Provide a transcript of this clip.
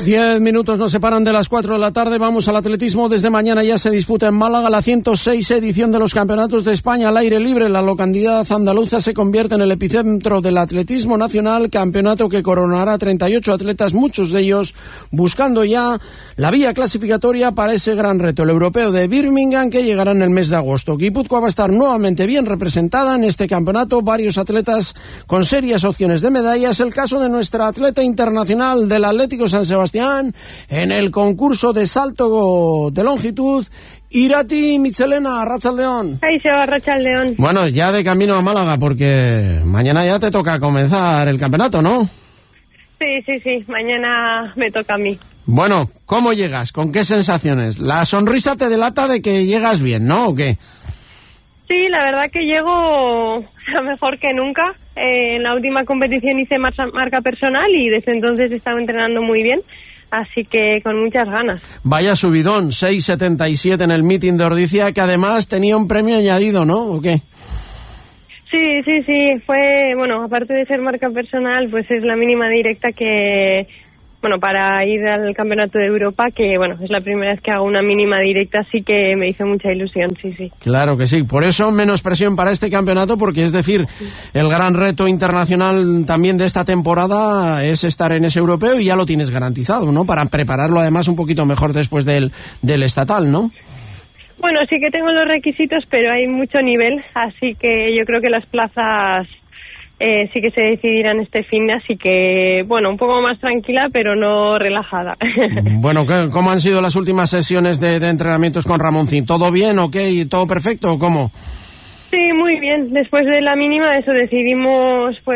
10 minutos nos separan de las 4 de la tarde. Vamos al atletismo. Desde mañana ya se disputa en Málaga la 106 edición de los Campeonatos de España al aire libre. La localidad andaluza se convierte en el epicentro del atletismo nacional, campeonato que coronará 38 atletas, muchos de ellos buscando ya la vía clasificatoria para ese gran reto, el europeo de Birmingham, que llegará en el mes de agosto. Guipúzcoa va a estar nuevamente bien representada en este campeonato, varios atletas con serias opciones de medallas. El caso de nuestra atleta internacional del Atlético San Sebastián en el concurso de salto de longitud, Irati Michelena, Arratsaldeon. Arratsaldeon. Bueno, ya de camino a Málaga, porque mañana ya te toca comenzar el campeonato, ¿no? Sí, mañana me toca a mí. Bueno, ¿cómo llegas? ¿Con qué sensaciones? La sonrisa te delata de que llegas bien, ¿no? ¿O qué? Sí, la verdad que llego mejor que nunca. En la última competición hice marca personal y desde entonces he estado entrenando muy bien, así que con muchas ganas. Vaya subidón, 6.77 en el meeting de Ordizia, que además tenía un premio añadido, ¿no? ¿O qué? Sí, fue, bueno, aparte de ser marca personal, pues es la mínima directa que... Bueno, para ir al Campeonato de Europa, que bueno, es la primera vez que hago una mínima directa, así que me hizo mucha ilusión, sí. Claro que sí, por eso menos presión para este campeonato, porque es decir, el gran reto internacional también de esta temporada es estar en ese europeo y ya lo tienes garantizado, ¿no? Para prepararlo además un poquito mejor después del estatal, ¿no? Bueno, sí que tengo los requisitos, pero hay mucho nivel, así que yo creo que las plazas... sí que se decidirán este fin, así que, bueno, un poco más tranquila, pero no relajada. Bueno, ¿cómo han sido las últimas sesiones de entrenamientos con Ramoncín? ¿Todo bien, ok? ¿Todo perfecto o cómo? Sí, muy bien. Después de la mínima, eso decidimos, pues,